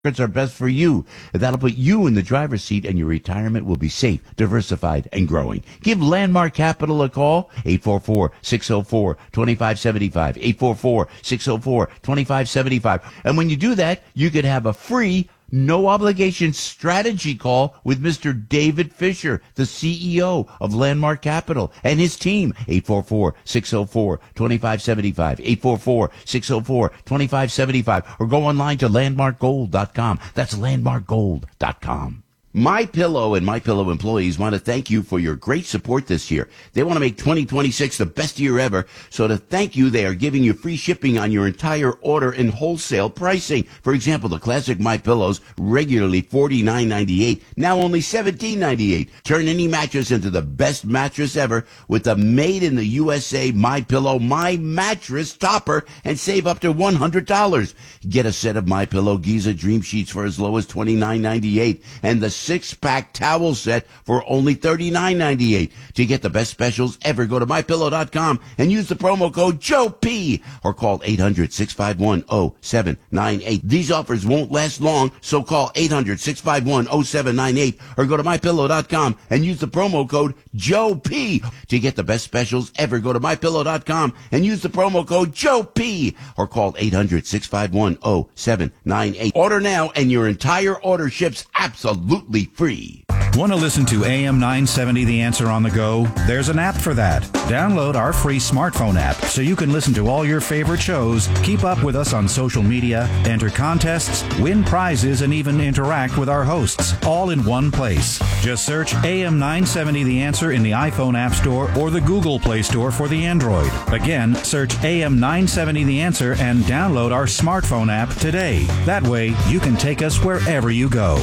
are best for you. That'll put you in the driver's seat and your retirement will be safe, diversified, and growing. Give Landmark Capital a call, 844-604-2575, 844-604-2575. And when you do that, you could have a free, no obligation strategy call with Mr. David Fisher, the CEO of Landmark Capital, and his team, 844-604-2575, 844-604-2575, or go online to landmarkgold.com. That's landmarkgold.com. MyPillow and MyPillow employees want to thank you for your great support this year. They want to make 2026 the best year ever. So to thank you, they are giving you free shipping on your entire order and wholesale pricing. For example, the classic MyPillows, regularly $49.98, now only $17.98. Turn any mattress into the best mattress ever with the made in the USA MyPillow My Mattress Topper and save up to $100. Get a set of MyPillow Giza Dream Sheets for as low as $29.98 and the 6-pack towel set for only $39.98. To get the best specials ever, go to MyPillow.com and use the promo code JOEP or call 800-651-0798. These offers won't last long, so call 800-651-0798 or go to MyPillow.com and use the promo code JOEP. To get the best specials ever, go to MyPillow.com and use the promo code JOEP or call 800-651-0798. Order now and your entire order ships absolutely free. Want to listen to AM 970 The Answer on the go? There's an app for that. Download our free smartphone app so you can listen to all your favorite shows, keep up with us on social media, enter contests, win prizes, and even interact with our hosts, all in one place. Just search AM 970 The Answer in the iPhone App Store or the Google Play Store for the Android. Again, search AM 970 The Answer and download our smartphone app today. That way, you can take us wherever you go.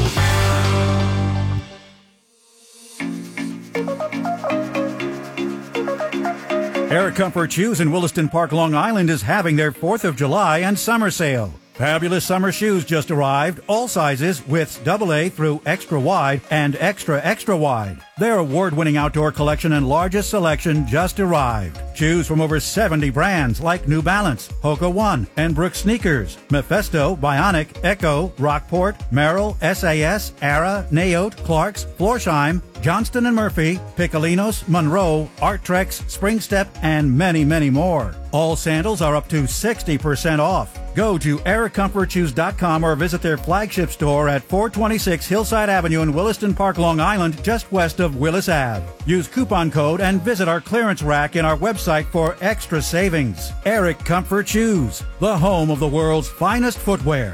Eric Comfort Shoes in Williston Park, Long Island is having their 4th of July and summer sale. Fabulous summer shoes just arrived, all sizes, widths AA through extra wide and extra wide. Their award-winning outdoor collection and largest selection just arrived. Choose from over 70 brands like New Balance, Hoka One, and Brooks Sneakers, Mephisto, Bionic, Echo, Rockport, Merrill, SAS, Ara, Naote, Clarks, Florsheim, Johnston & Murphy, Piccolinos, Monroe, Arttrex, Springstep, and many, many more. All sandals are up to 60% off. Go to EricComfortShoes.com or visit their flagship store at 426 Hillside Avenue in Williston Park, Long Island, just west of Willis Ave. Use coupon code and visit our clearance rack in our website for extra savings. Eric Comfort Shoes, the home of the world's finest footwear.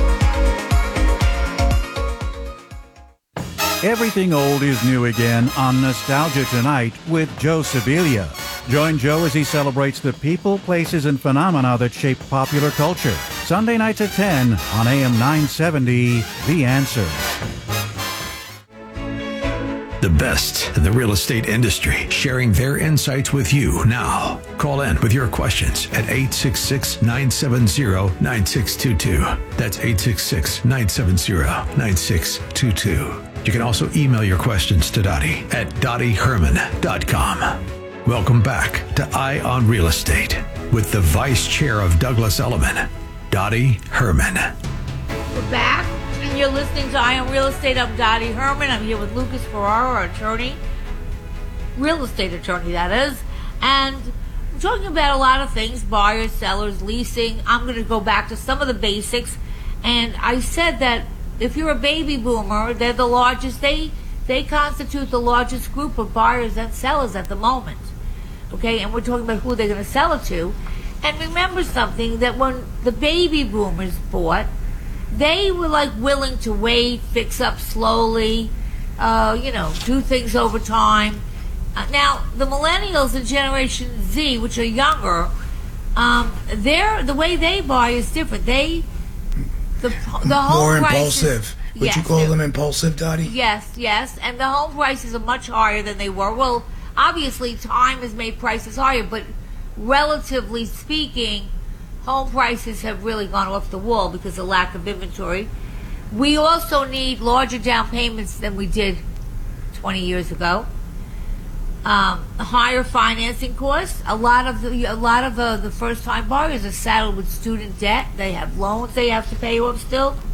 Everything old is new again on Nostalgia Tonight with Joe Sibilia. Join Joe as he celebrates the people, places, and phenomena that shape popular culture. Sunday nights at 10 on AM 970, The Answer. The best in the real estate industry, sharing their insights with you now. Call in with your questions at 866-970-9622. That's 866-970-9622. You can also email your questions to Dottie at dottieherman.com. Welcome back to Eye on Real Estate with the Vice Chair of Douglas Elliman, Dottie Herman. We're back, and you're listening to Eye on Real Estate. I'm Dottie Herman. I'm here with Lucas Ferraro, our attorney, real estate attorney, that is. And we're talking about a lot of things, buyers, sellers, leasing. I'm going to go back to some of the basics. And I said that if you're a baby boomer, they're the largest, they constitute the largest group of buyers and sellers at the moment. Okay, and we're talking about who they're going to sell it to. And remember something, that when the baby boomers bought, they were like willing to wait, fix up slowly, do things over time. Now, the millennials and Generation Z, which are younger, the way they buy is different. The home more prices, impulsive. Would you call them impulsive, Dottie? Yes. And the home prices are much higher than they were. Well, obviously, time has made prices higher, but relatively speaking, home prices have really gone off the wall because of lack of inventory. We also need larger down payments than we did 20 years ago. Higher financing costs. A lot of the first-time buyers are saddled with student debt. They have loans they have to pay off still.